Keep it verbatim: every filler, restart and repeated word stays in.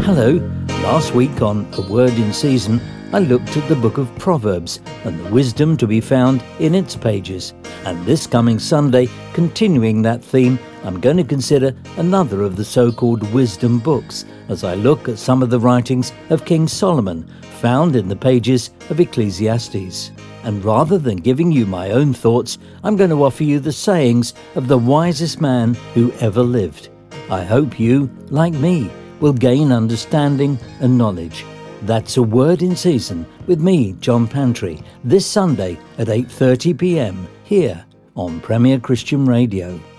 Hello. Last week on A Word in Season, I looked at the book of Proverbs and the wisdom to be found in its pages. And this coming Sunday, continuing that theme, I'm going to consider another of the so-called wisdom books as I look at some of the writings of King Solomon found in the pages of Ecclesiastes. And rather than giving you my own thoughts, I'm going to offer you the sayings of the wisest man who ever lived. I hope you, like me, will gain understanding and knowledge. That's A Word in Season with me, John Pantry, this Sunday at eight thirty p m here on Premier Christian Radio.